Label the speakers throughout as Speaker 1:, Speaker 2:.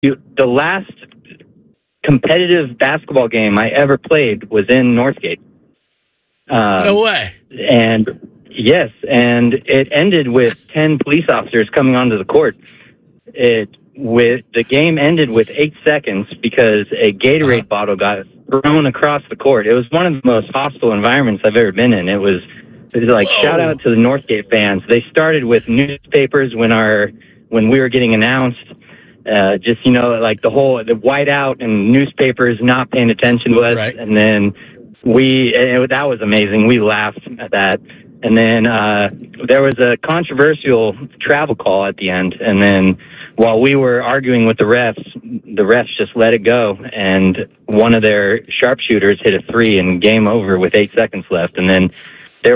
Speaker 1: The last competitive basketball game I ever played was in Northgate.
Speaker 2: No way.
Speaker 1: And yes, and it ended with 10 police officers coming onto the court. The game ended with 8 seconds because a Gatorade bottle got thrown across the court. It was one of the most hostile environments I've ever been in. It was like, whoa. Shout out to the Northgate fans. They started with newspapers when we were getting announced. Just, like the whiteout and newspapers not paying attention to us. Right. And then that was amazing. We laughed at that. And then there was a controversial travel call at the end. And then while we were arguing with the refs just let it go. And one of their sharpshooters hit a 3 and game over with 8 seconds left. And then it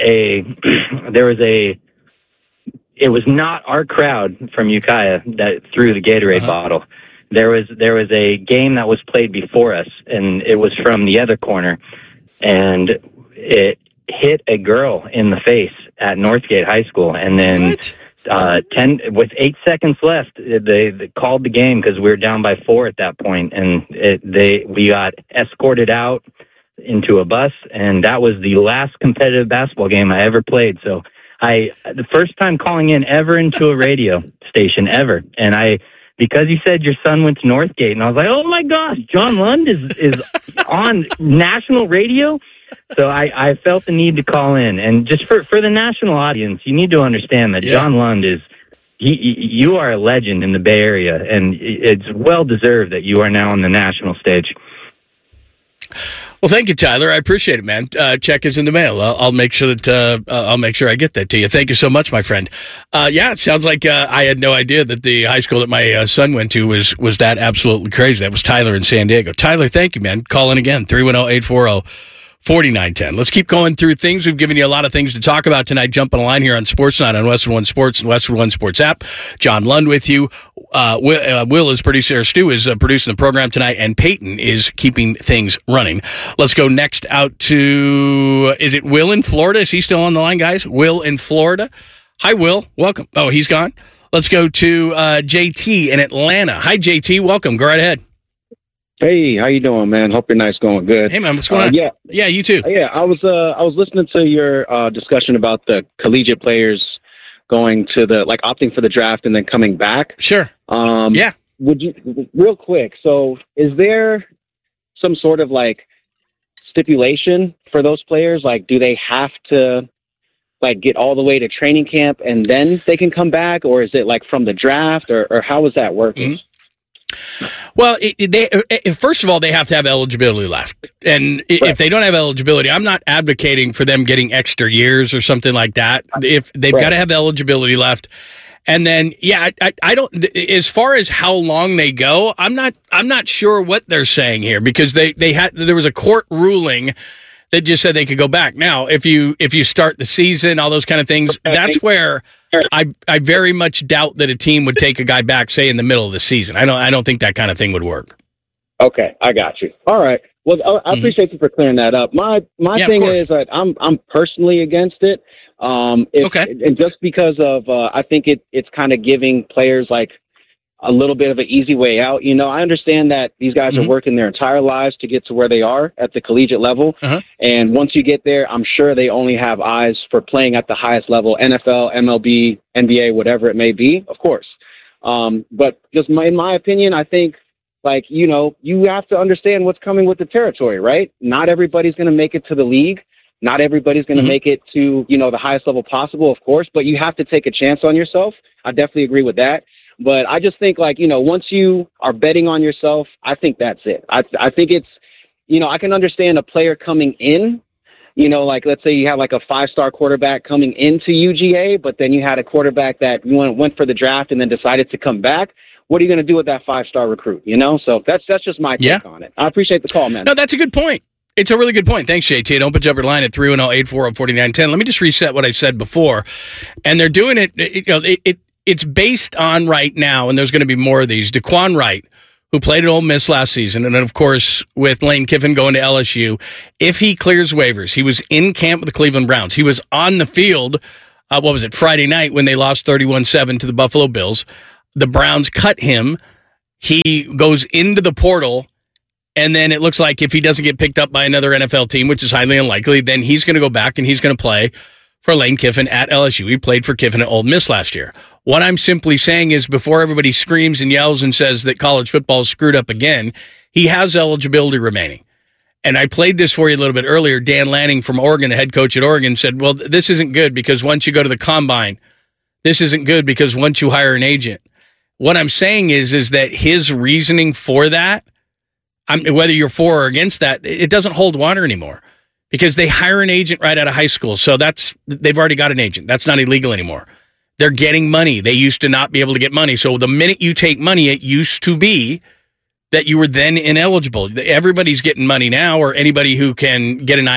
Speaker 1: was not our crowd from Ukiah that threw the Gatorade bottle. There was a game that was played before us, and it was from the other corner, and it hit a girl in the face at Northgate High School. And then with 8 seconds left, they called the game because we were down by 4 at that point, and we got escorted out into a bus, and that was the last competitive basketball game I ever played. So the first time calling in ever into a radio station ever, and because you said your son went to Northgate, and I was like, oh my gosh, John Lund is on national radio. So I felt the need to call in, and just for the national audience, you need to understand that John Lund you are a legend in the Bay Area, and it's well deserved that you are now on the national stage.
Speaker 2: Well, thank you, Tyler. I appreciate it, man. Check is in the mail. I'll make sure that I'll make sure I get that to you. Thank you so much, my friend. It sounds like I had no idea that the high school that my son went to was that absolutely crazy. That was Tyler in San Diego. Tyler, thank you, man. Call in again, 310-840-4910. Let's keep going through things. We've given you a lot of things to talk about tonight. Jump on a line here on Sportsnet on Westwood One Sports and Westwood One Sports app. John Lund with you. Will is producer. Stu is producing the program tonight, and Peyton is keeping things running. Let's go next out to, is it Will in Florida? Is he still on the line, guys? Will in Florida. Hi, Will. Welcome. Oh, he's gone. Let's go to JT in Atlanta. Hi, JT. Welcome. Go right ahead.
Speaker 3: Hey, how you doing, man? Hope your night's going good.
Speaker 2: Hey, man, what's going on? Yeah, you too.
Speaker 3: I was listening to your discussion about the collegiate players going to opting for the draft and then coming back.
Speaker 2: Sure.
Speaker 3: Would you, real quick, so is there some sort of stipulation for those players? Do they have to get all the way to training camp and then they can come back, or is it from the draft, or how is that working?
Speaker 2: Mm-hmm. Well, first of all, they have to have eligibility left. And if they don't have eligibility, I'm not advocating for them getting extra years or something like that. If they've got to have eligibility left. And then, I don't, as far as how long they go, I'm not sure what they're saying here, because there was a court ruling that just said they could go back. Now, if you start the season, all those kind of things, that's where I very much doubt that a team would take a guy back, say, in the middle of the season. I don't think that kind of thing would work.
Speaker 3: Okay, I got you. All right. Well, I appreciate you for clearing that up. My thing is that I'm personally against it. And just because of I think it's kind of giving players a little bit of an easy way out. I understand that these guys are working their entire lives to get to where they are at the collegiate level. And once you get there, I'm sure they only have eyes for playing at the highest level, NFL, MLB, NBA, whatever it may be, of course. But just in my opinion, I think, you have to understand what's coming with the territory, right? Not everybody's going to make it to the league. Not everybody's going to make it to, the highest level possible, of course, but you have to take a chance on yourself. I definitely agree with that. But I just think once you are betting on yourself, I think that's it. I think it's, I can understand a player coming in, let's say you have a 5-star quarterback coming into UGA, but then you had a quarterback that went for the draft and then decided to come back. What are you going to do with that 5-star recruit? So that's just my take on it. I appreciate the call, man.
Speaker 2: No, that's a good point. It's a really good point. Thanks, JT. Don't put up your line at 310-840-4910. Let me just reset what I said before. And they're doing it, it's based on right now, and there's going to be more of these. Daquan Wright, who played at Ole Miss last season, and then, of course, with Lane Kiffin going to LSU, if he clears waivers, he was in camp with the Cleveland Browns. He was on the field, Friday night when they lost 31-7 to the Buffalo Bills. The Browns cut him, he goes into the portal, and then it looks like if he doesn't get picked up by another NFL team, which is highly unlikely, then he's going to go back and he's going to play for Lane Kiffin at LSU. He played for Kiffin at Ole Miss last year. What I'm simply saying is, before everybody screams and yells and says that college football is screwed up again, he has eligibility remaining. And I played this for you a little bit earlier. Dan Lanning from Oregon, the head coach at Oregon, said, well, this isn't good because once you go to the combine, this isn't good because once you hire an agent. What I'm saying is that his reasoning for that, whether you're for or against that, it doesn't hold water anymore because they hire an agent right out of high school. So they've already got an agent. That's not illegal anymore. They're getting money. They used to not be able to get money. So the minute you take money, it used to be that you were then ineligible. Everybody's getting money now, or anybody who can get an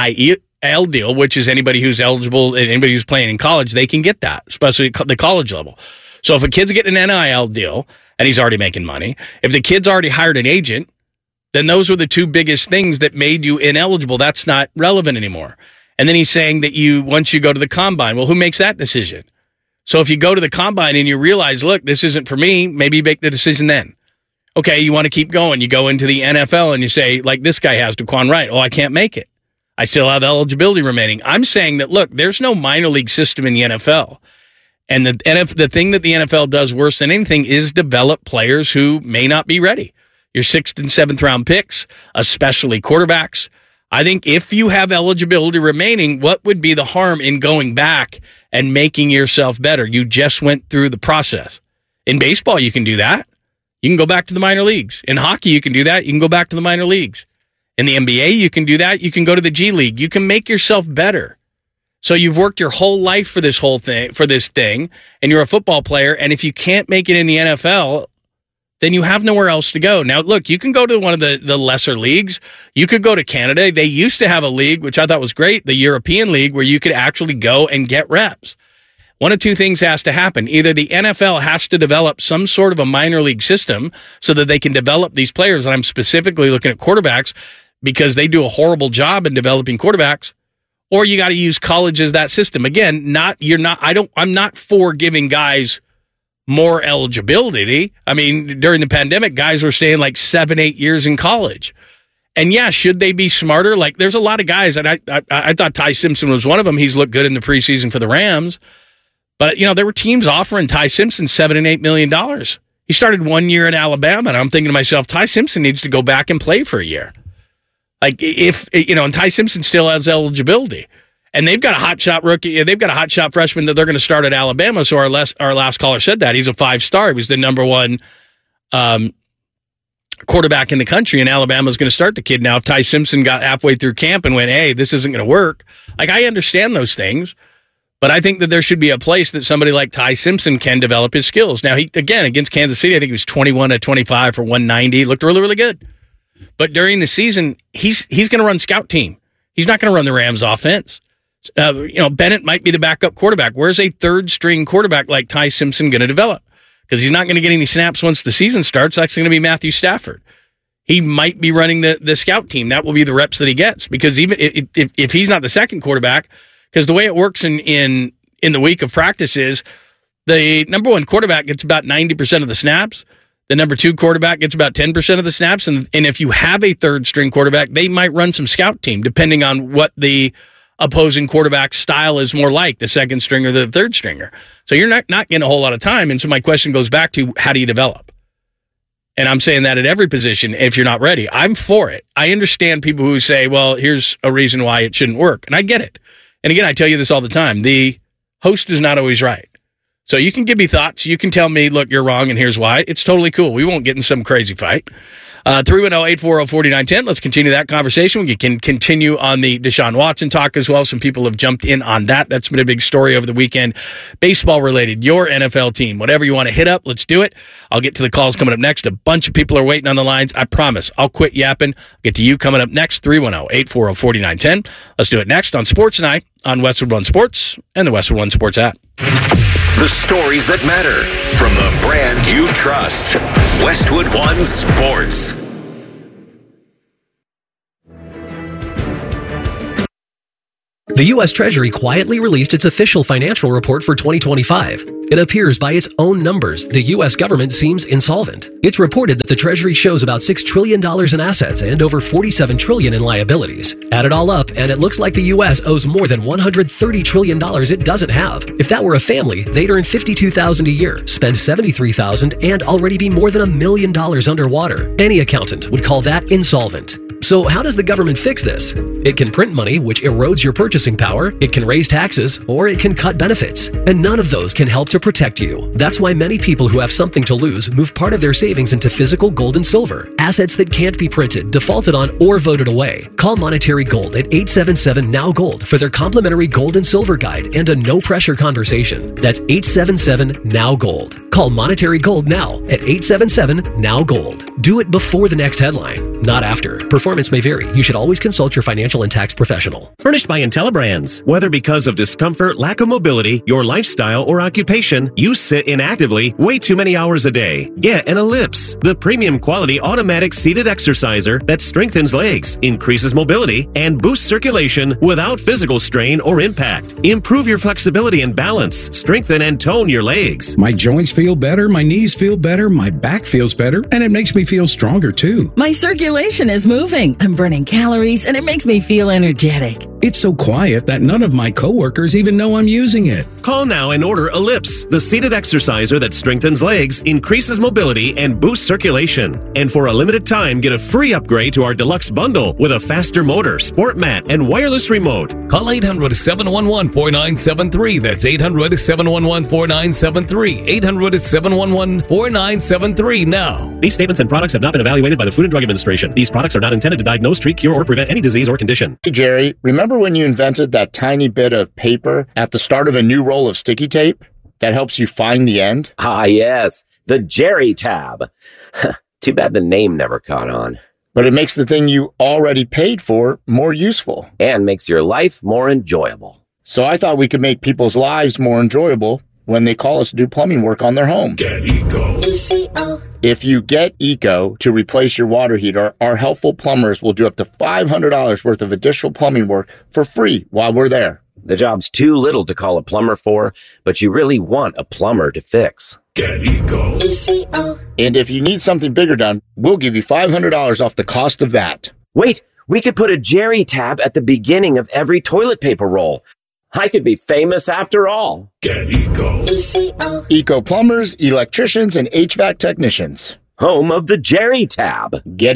Speaker 2: NIL deal, which is anybody who's eligible, anybody who's playing in college, they can get that, especially the college level. So if a kid's getting an NIL deal and he's already making money, if the kid's already hired an agent, then those were the two biggest things that made you ineligible. That's not relevant anymore. And then he's saying that once you go to the combine, well, who makes that decision? So if you go to the combine and you realize, look, this isn't for me, maybe you make the decision then. Okay, you want to keep going. You go into the NFL and you say, like this guy has, Daquan Wright, oh, I can't make it. I still have eligibility remaining. I'm saying that, look, there's no minor league system in the NFL. And the thing that the NFL does worse than anything is develop players who may not be ready. Your 6th and 7th round picks, especially quarterbacks. I think if you have eligibility remaining, what would be the harm in going back and making yourself better? You just went through the process. In baseball, you can do that. You can go back to the minor leagues. In hockey, you can do that. You can go back to the minor leagues. In the NBA, you can do that. You can go to the G League. You can make yourself better. So you've worked your whole life for this thing, and you're a football player, and if you can't make it in the NFL, then you have nowhere else to go. Now, look, you can go to one of the lesser leagues. You could go to Canada. They used to have a league, which I thought was great, the European League, where you could actually go and get reps. One of two things has to happen. Either the NFL has to develop some sort of a minor league system so that they can develop these players, and I'm specifically looking at quarterbacks because they do a horrible job in developing quarterbacks, or you got to use college as that system. Again, I'm not for giving guys more eligibility. I mean, during the pandemic, guys were staying like 7-8 years in college. And yeah, should they be smarter? Like, there's a lot of guys, and I thought Ty Simpson was one of them. He's looked good in the preseason for the Rams. But, there were teams offering Ty Simpson $7 and $8 million. He started 1 year in Alabama, and I'm thinking to myself, Ty Simpson needs to go back and play for a year. Like, and Ty Simpson still has eligibility. And they've got a hotshot rookie. They've got a hotshot freshman that they're going to start at Alabama. So our last caller said that. He's a 5-star. He was the number one quarterback in the country, and Alabama's going to start the kid. Now, if Ty Simpson got halfway through camp and went, hey, this isn't going to work, like, I understand those things. But I think that there should be a place that somebody like Ty Simpson can develop his skills. Now, against Kansas City, I think he was 21-25 for 190. Looked really, really good. But during the season, he's going to run scout team. He's not going to run the Rams offense. Bennett might be the backup quarterback. Where's a third-string quarterback like Ty Simpson going to develop? Because he's not going to get any snaps once the season starts. That's going to be Matthew Stafford. He might be running the scout team. That will be the reps that he gets. Because even if he's not the second quarterback, because the way it works in the week of practice is the number one quarterback gets about 90% of the snaps. The number two quarterback gets about 10% of the snaps. And if you have a third-string quarterback, they might run some scout team, depending on what the opposing quarterback style is more like, the second stringer or the third stringer. So you're not getting a whole lot of time. And so my question goes back to, how do you develop? And I'm saying that at every position, if you're not ready. I'm for it. I understand people who say, well, here's a reason why it shouldn't work. And I get it. And again, I tell you this all the time. The host is not always right. So you can give me thoughts. You can tell me, look, you're wrong, and here's why. It's totally cool. We won't get in some crazy fight. 310-840-4910. Let's continue that conversation. We can continue on the Deshaun Watson talk as well. Some people have jumped in on that. That's been a big story over the weekend. Baseball related, your NFL team, whatever you want to hit up, let's do it. I'll get to the calls coming up next. A bunch of people are waiting on the lines. I promise. I'll quit yapping. I'll get to you coming up next. 310-840-4910. Let's do it next on Sports Night on Westwood One Sports and the Westwood One Sports app.
Speaker 4: The stories that matter from the brand you trust. Westwood One Sports.
Speaker 5: The U.S. Treasury quietly released its official financial report for 2025. It appears by its own numbers, the U.S. government seems insolvent. It's reported that the Treasury shows about $6 trillion in assets and over $47 trillion in liabilities. Add it all up, and it looks like the U.S. owes more than $130 trillion it doesn't have. If that were a family, they'd earn $52,000 a year, spend $73,000, and already be more than $1 million underwater. Any accountant would call that insolvent. So how does the government fix this? It can print money, which erodes your purchasing power, it can raise taxes, or it can cut benefits. And none of those can help to protect you. That's why many people who have something to lose move part of their savings into physical gold and silver, assets that can't be printed, defaulted on, or voted away. Call Monetary Gold at 877-NOW-GOLD for their complimentary gold and silver guide and a no-pressure conversation. That's 877-NOW-GOLD. Call Monetary Gold now at 877-NOW-GOLD. Do it before the next headline, not after. Performance may vary. You should always consult your financial and tax professional.
Speaker 6: Furnished by IntelliBrands. Whether because of discomfort, lack of mobility, your lifestyle, or occupation, you sit inactively way too many hours a day. Get an Ellipse, the premium quality automatic seated exerciser that strengthens legs, increases mobility, and boosts circulation without physical strain or impact. Improve your flexibility and balance. Strengthen and tone your legs.
Speaker 7: My joints feel better, my knees feel better, my back feels better, and it makes me feel stronger too.
Speaker 8: My circulation is moving. I'm burning calories, and it makes me feel energetic.
Speaker 7: It's so quiet that none of my coworkers even know I'm using it.
Speaker 6: Call now and order Ellipse, the seated exerciser that strengthens legs, increases mobility, and boosts circulation. And for a limited time, get a free upgrade to our deluxe bundle with a faster motor, sport mat, and wireless remote.
Speaker 9: Call 800-711-4973. That's 800-711-4973. 800-711-4973 now.
Speaker 6: These statements and products have not been evaluated by the Food and Drug Administration. These products are not intended to diagnose, treat, cure, or prevent any disease or condition.
Speaker 10: Hey, Jerry, remember when you invented that tiny bit of paper at the start of a new roll of sticky tape that helps you find the end?
Speaker 11: Ah, yes. The Jerry tab. Too bad the name never caught on.
Speaker 10: But it makes the thing you already paid for more useful.
Speaker 11: And makes your life more enjoyable.
Speaker 10: So I thought we could make people's lives more enjoyable when they call us to do plumbing work on their home.
Speaker 4: Get Eco.
Speaker 10: ECO. If you get Eco to replace your water heater, our helpful plumbers will do up to $500 worth of additional plumbing work for free while we're there.
Speaker 11: The job's too little to call a plumber for, but you really want a plumber to fix.
Speaker 4: Get Eco.
Speaker 10: ECO. And if you need something bigger done, we'll give you $500 off the cost of that.
Speaker 11: Wait, we could put a Jerry tab at the beginning of every toilet paper roll. I could be famous after all.
Speaker 4: Get Eco.
Speaker 10: ECO. Eco plumbers, electricians, and HVAC technicians.
Speaker 11: Home of the Jerry tab.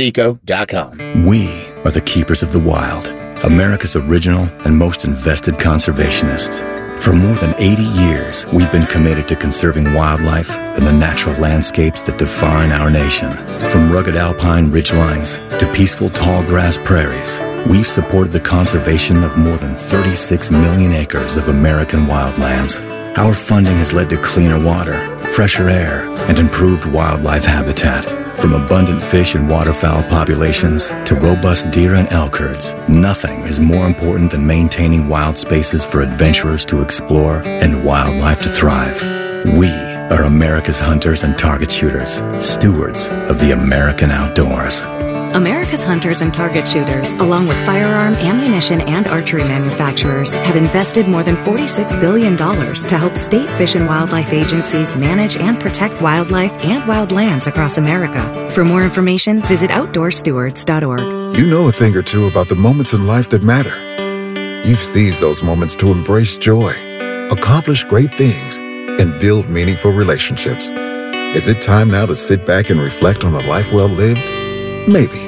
Speaker 10: GetEco.com.
Speaker 12: We are the keepers of the wild, America's original and most invested conservationists. For more than 80 years, we've been committed to conserving wildlife and the natural landscapes that define our nation. From rugged alpine ridgelines to peaceful tall grass prairies, we've supported the conservation of more than 36 million acres of American wildlands. Our funding has led to cleaner water, fresher air, and improved wildlife habitat. From abundant fish and waterfowl populations to robust deer and elk herds, nothing is more important than maintaining wild spaces for adventurers to explore and wildlife to thrive. We are America's hunters and target shooters, stewards of the American outdoors.
Speaker 13: America's hunters and target shooters, along with firearm, ammunition, and archery manufacturers, have invested more than $46 billion to help state fish and wildlife agencies manage and protect wildlife and wildlands across America. For more information, visit OutdoorStewards.org.
Speaker 14: You know a thing or two about the moments in life that matter. You've seized those moments to embrace joy, accomplish great things, and build meaningful relationships. Is it time now to sit back and reflect on a life well lived? Maybe.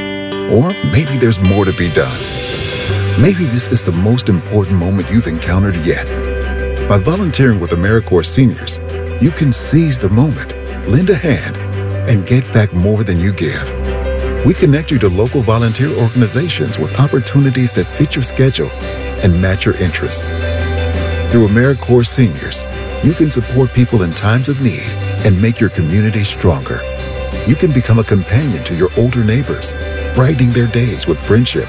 Speaker 14: Or maybe there's more to be done. Maybe this is the most important moment you've encountered yet. By volunteering with AmeriCorps Seniors, you can seize the moment, lend a hand, and get back more than you give. We connect you to local volunteer organizations with opportunities that fit your schedule and match your interests. Through AmeriCorps Seniors, you can support people in times of need and make your community stronger. You can become a companion to your older neighbors, brightening their days with friendship.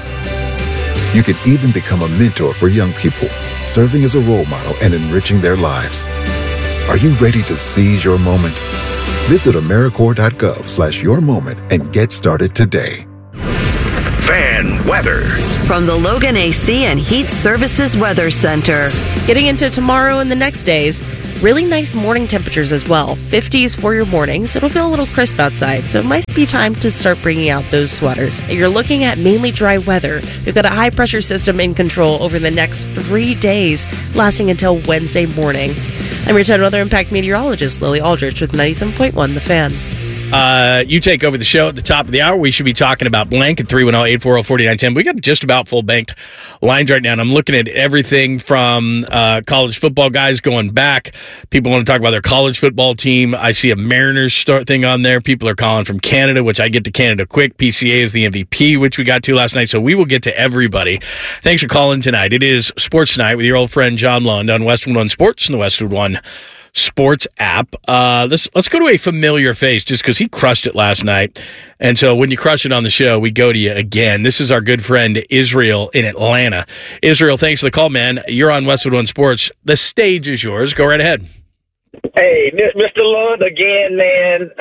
Speaker 14: You can even become a mentor for young people, serving as a role model and enriching their lives. Are you ready to seize your moment? Visit AmeriCorps.gov/yourmoment and get started today.
Speaker 4: Fan weather.
Speaker 9: From the Logan AC and Heat Services Weather Center.
Speaker 15: Getting into tomorrow and the next days, really nice morning temperatures as well. 50s for your mornings. It'll feel a little crisp outside, so it might be time to start bringing out those sweaters. You're looking at mainly dry weather. We've got a high-pressure system in control over the next 3 days, lasting until Wednesday morning. I'm your 10 Weather Impact meteorologist, Lily Aldrich, with 97.1 The Fan.
Speaker 2: You take over the show at the top of the hour. We should be talking about blank at 310-840-4910. We got just about full banked lines right now, and I'm looking at everything from college football guys going back. People want to talk about their college football team. I see a Mariners start thing on there. People are calling from Canada, which I get to Canada quick. PCA is the MVP, which we got to last night, so we will get to everybody. Thanks for calling tonight. It is Sports Night with your old friend John Lund on Westwood One Sports and the Westwood One Sports app. Let's go to a familiar face just because he crushed it last night. And so when you crush it on the show, we go to you again. This is our good friend Israel in Atlanta. Israel, thanks for the call, man. You're on Westwood One Sports. The stage is yours. Go right ahead.
Speaker 16: Hey, Mr. Lund, again, man.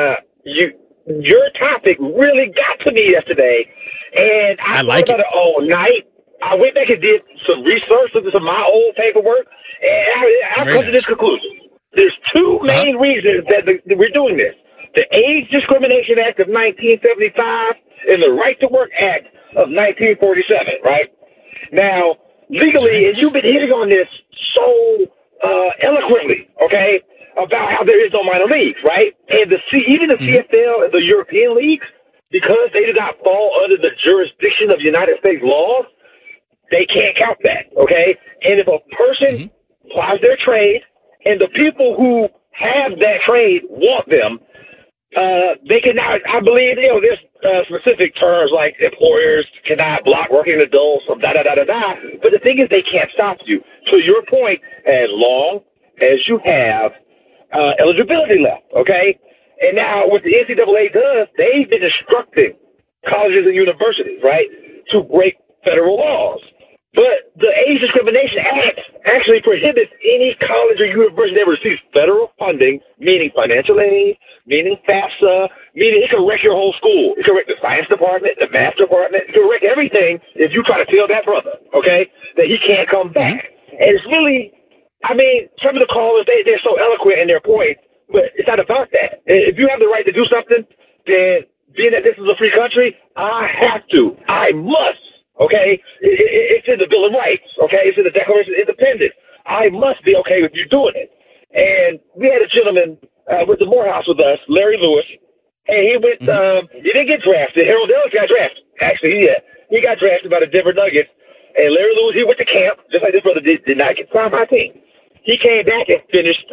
Speaker 16: Your topic really got to me yesterday, and I
Speaker 2: like
Speaker 16: thought about it all night. I went back and did some research into some of my old paperwork, and I come to this conclusion. There's two main reasons that we're doing this. The Age Discrimination Act of 1975 and the Right to Work Act of 1947, right? Now, legally, and you've been hitting on this so eloquently, okay, about how there is no minor leagues, right? And even the CFL and the European leagues, because they do not fall under the jurisdiction of United States laws, they can't count that, okay? And if a person applies their trade, and the people who have that trade want them, they cannot, I believe, there's specific terms like employers cannot block working adults, or da-da-da-da-da. But the thing is, they can't stop you. To your point, as long as you have eligibility left, okay? And now what the NCAA does, they've been instructing colleges and universities, right, to break federal laws. But the Age Discrimination Act actually prohibits any college or university that receives federal funding, meaning financial aid, meaning FAFSA, meaning it can wreck your whole school. It can wreck the science department, the math department. It can wreck everything if you try to tell that brother, okay, that he can't come back. And it's really, I mean, some of the callers, they're so eloquent in their points, but it's not about that. If you have the right to do something, then being that this is a free country, I must. Okay, it's in the Bill of Rights. Okay, it's in the Declaration of Independence. I must be okay with you doing it. And we had a gentleman with the Morehouse with us, Larry Lewis, and he went. He didn't get drafted. Harold Ellis got drafted. Actually, he got drafted by the Denver Nuggets. And Larry Lewis, he went to camp just like this brother did not get signed by my team. He came back and finished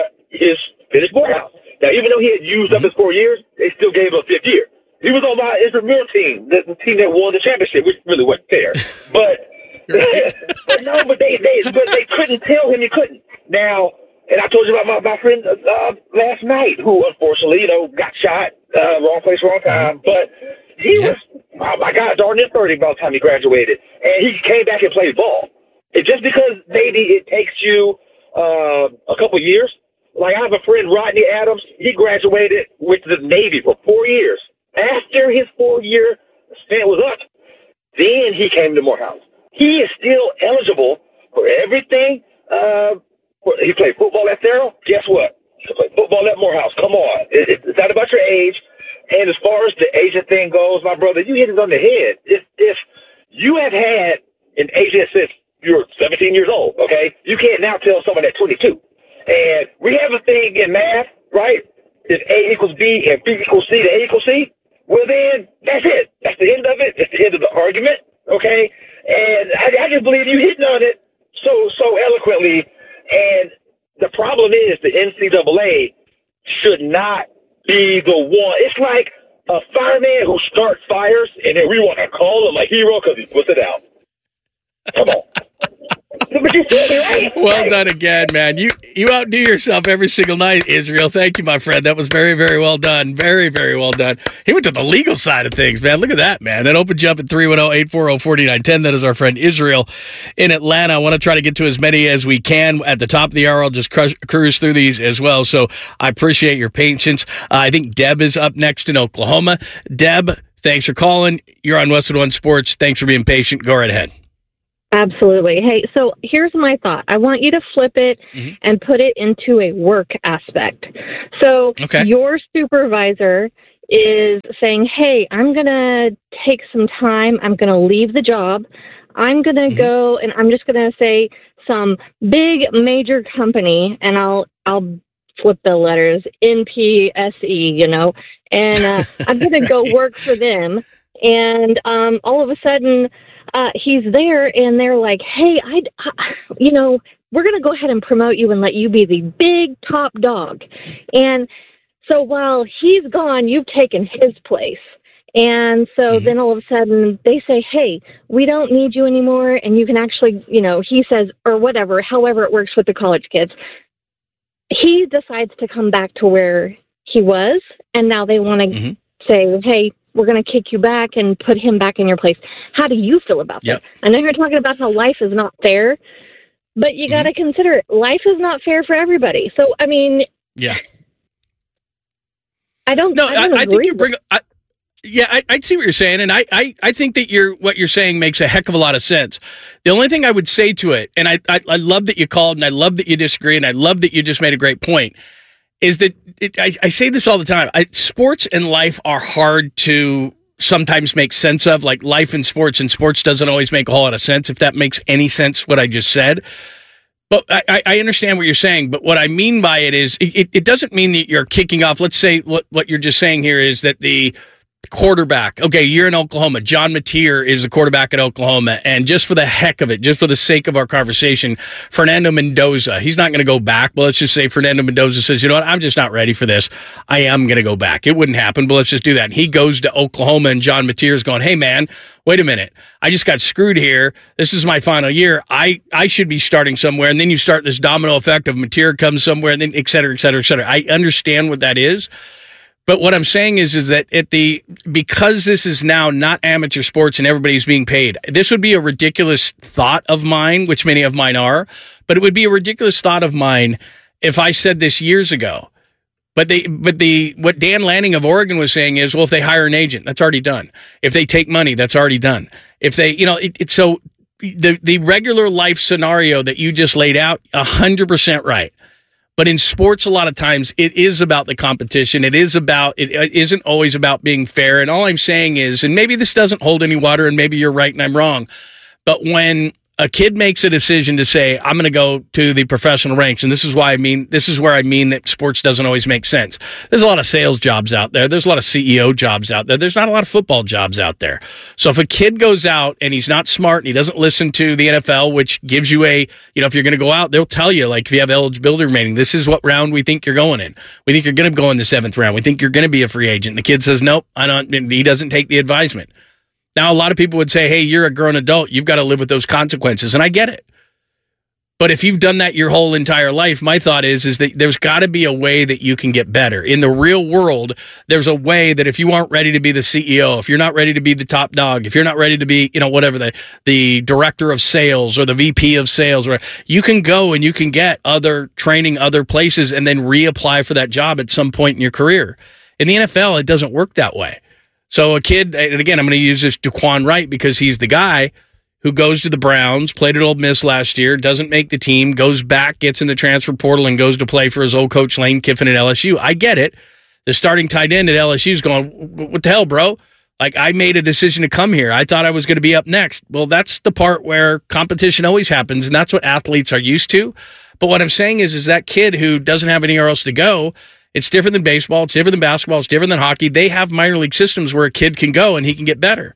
Speaker 16: Morehouse. Now, even though he had used up his 4 years, they still gave him a fifth year. He was on my intramural team, the team that won the championship, which really wasn't fair. But they couldn't tell him he couldn't. Now, and I told you about my friend last night, who unfortunately, got shot, wrong place, wrong time. But he was, oh my God, darn near 30 by the time he graduated, and he came back and played ball. And just because maybe it takes you a couple years, like I have a friend, Rodney Adams. He graduated with the Navy for 4 years. After his 4-year stint was up, then he came to Morehouse. He is still eligible for everything. He played football at Farrell. Guess what? He played football at Morehouse. Come on. It's not about your age. And as far as the agent thing goes, my brother, you hit it on the head. If you have had an agent since you were 17 years old, okay, you can't now tell someone at 22. And we have a thing in math, right? If A equals B and B equals C to A equals C, well, then that's it. That's the end of it. It's the end of the argument, okay? And I just believe you hitting on it so eloquently. And the problem is the NCAA should not be the one. It's like a fireman who starts fires, and then we want to call him a hero because he puts it out. Come on. But you said it right.
Speaker 2: Well done again, man. You outdo yourself every single night, Israel. Thank you, my friend. That was very, very well done. Very, very well done. He went to the legal side of things, man. Look at that, man. That opens you up at 310-840-4910. That is our friend Israel in Atlanta. I want to try to get to as many as we can at the top of the hour. I'll just cruise through these as well. So I appreciate your patience. I think Deb is up next in Oklahoma. Deb, Thanks for calling. You're on Westwood One Sports. Thanks for being patient. Go right ahead.
Speaker 17: Absolutely. Hey, so here's my thought. I want you to flip it and put it into a work aspect. So your supervisor is saying, hey, I'm going to take some time. I'm going to leave the job. I'm going to go and I'm just going to say some big major company, and I'll flip the letters, NPSE, and I'm going to go work for them. And all of a sudden, he's there, and they're like, hey, we're going to go ahead and promote you and let you be the big top dog. And so while he's gone, you've taken his place. And so then all of a sudden they say, hey, we don't need you anymore. And you can actually, he says, or whatever, however it works with the college kids. He decides to come back to where he was. And now they want to say, hey, we're going to kick you back and put him back in your place. How do you feel about that? I know you're talking about how life is not fair, but you got to consider life is not fair for everybody. So, I mean, I
Speaker 2: think you bring. I see what you're saying, and I think that what you're saying makes a heck of a lot of sense. The only thing I would say to it, and I love that you called, and I love that you disagree, and I love that you just made a great point, is that I say this all the time. Sports and life are hard to sometimes make sense of, like life and sports doesn't always make a whole lot of sense, if that makes any sense, what I just said. But I understand what you're saying, but what I mean by it is it doesn't mean that you're kicking off. Let's say what you're just saying here is that the quarterback, okay, you're in Oklahoma. John Mateer is the quarterback at Oklahoma, and just for the heck of it, just for the sake of our conversation, Fernando Mendoza, he's not going to go back, but let's just say Fernando Mendoza says, you know what, I'm just not ready for this. I am going to go back. It wouldn't happen, but let's just do that. And he goes to Oklahoma, and John Mateer is going, hey, man, wait a minute. I just got screwed here. This is my final year. I should be starting somewhere. And then you start this domino effect of Mateer comes somewhere, and then et cetera, et cetera, et cetera. I understand what that is. But what I'm saying is that because this is now not amateur sports and everybody's being paid, this would be a ridiculous thought of mine, which many of mine are, but it would be a ridiculous thought of mine if I said this years ago. But what Dan Lanning of Oregon was saying is, well, if they hire an agent, that's already done. If they take money, that's already done. If they, so the regular life scenario that you just laid out, 100% right. But in sports, a lot of times it is about the competition. It isn't always about being fair. And all I'm saying is, and maybe this doesn't hold any water and maybe you're right and I'm wrong, but when a kid makes a decision to say, I'm going to go to the professional ranks, and this is where I mean that sports doesn't always make sense. There's a lot of sales jobs out there. There's a lot of CEO jobs out there. There's not a lot of football jobs out there. So if a kid goes out and he's not smart and he doesn't listen to the NFL, which gives you if you're going to go out, they'll tell you, like, if you have eligibility remaining, this is what round we think you're going in. We think you're going to go in the 7th round. We think you're going to be a free agent. And the kid says, nope, I don't. He doesn't take the advisement. Now, a lot of people would say, hey, you're a grown adult. You've got to live with those consequences. And I get it. But if you've done that your whole entire life, my thought is that there's got to be a way that you can get better. In the real world, there's a way that if you aren't ready to be the CEO, if you're not ready to be the top dog, if you're not ready to be, whatever, the director of sales or the VP of sales, you can go and you can get other training other places and then reapply for that job at some point in your career. In the NFL, it doesn't work that way. So a kid, and again, I'm going to use this Daquan Wright because he's the guy who goes to the Browns, played at Ole Miss last year, doesn't make the team, goes back, gets in the transfer portal, and goes to play for his old coach Lane Kiffin at LSU. I get it. The starting tight end at LSU is going, what the hell, bro? Like, I made a decision to come here. I thought I was going to be up next. Well, that's the part where competition always happens, and that's what athletes are used to. But what I'm saying is that kid who doesn't have anywhere else to go, it's different than baseball. It's different than basketball. It's different than hockey. They have minor league systems where a kid can go and he can get better.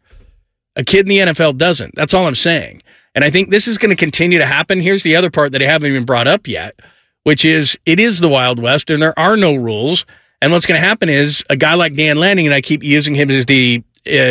Speaker 2: A kid in the NFL doesn't. That's all I'm saying. And I think this is going to continue to happen. Here's the other part that I haven't even brought up yet, which is it is the Wild West and there are no rules. And what's going to happen is a guy like Dan Lanning, and I keep using him as the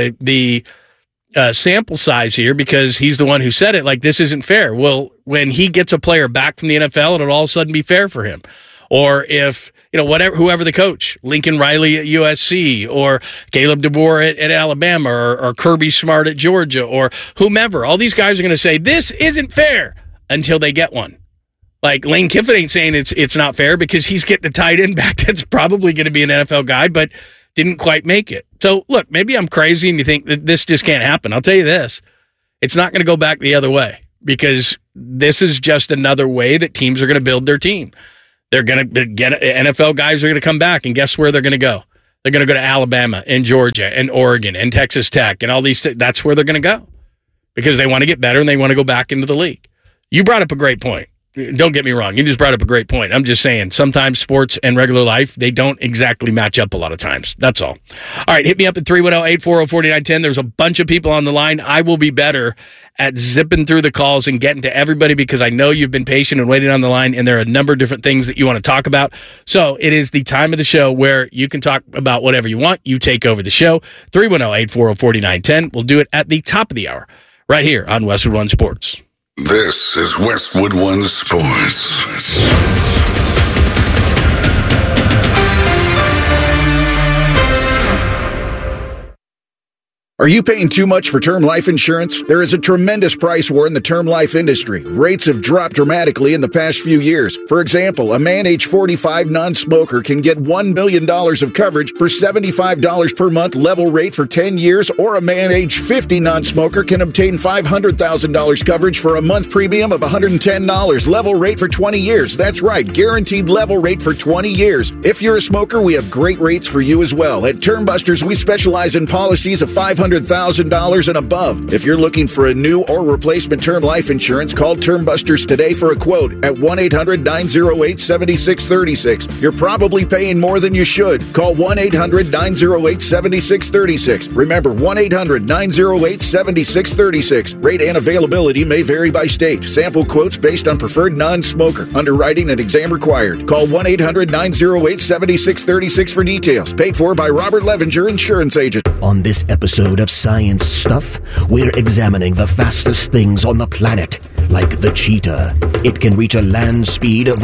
Speaker 2: sample size here because he's the one who said it, like, this isn't fair. Well, when he gets a player back from the NFL, it'll all of a sudden be fair for him. Or if, whoever the coach, Lincoln Riley at USC, or Caleb DeBoer at Alabama, or Kirby Smart at Georgia, or whomever, all these guys are going to say, this isn't fair until they get one. Like, Lane Kiffin ain't saying it's not fair because he's getting a tight end back that's probably going to be an NFL guy, but didn't quite make it. So, look, maybe I'm crazy and you think that this just can't happen. I'll tell you this. It's not going to go back the other way because this is just another way that teams are going to build their team. They're going to get NFL guys are going to come back, and guess where they're going to go? They're going to go to Alabama and Georgia and Oregon and Texas Tech and all these. That's where they're going to go because they want to get better and they want to go back into the league. You brought up a great point. Don't get me wrong. You just brought up a great point. I'm just saying sometimes sports and regular life, they don't exactly match up a lot of times. That's all. All right, hit me up at 310-840-4910. There's a bunch of people on the line. I will be better at zipping through the calls and getting to everybody because I know you've been patient and waiting on the line, and there are a number of different things that you want to talk about. So it is the time of the show where you can talk about whatever you want. You take over the show. 310-840-4910. We'll do it at the top of the hour right here on Westwood One Sports.
Speaker 4: This is Westwood One Sports.
Speaker 18: Are you paying too much for term life insurance? There is a tremendous price war in the term life industry. Rates have dropped dramatically in the past few years. For example, a man age 45 non-smoker can get $1 million of coverage for $75 per month level rate for 10 years, or a man age 50 non-smoker can obtain $500,000 coverage for a month premium of $110 level rate for 20 years. That's right, guaranteed level rate for 20 years. If you're a smoker, we have great rates for you as well. At Term Busters, we specialize in policies of $500,000 and above. If you're looking for a new or replacement term life insurance, call Term Busters today for a quote at 1-800-908-7636. You're probably paying more than you should. Call 1-800-908-7636. Remember, 1-800-908-7636. Rate and availability may vary by state. Sample quotes based on preferred non-smoker. Underwriting and exam required. Call 1-800-908-7636 for details. Paid for by Robert Levenger, insurance agent.
Speaker 19: On this episode of Science Stuff, we're examining the fastest things on the planet, like the cheetah. It can reach a land speed of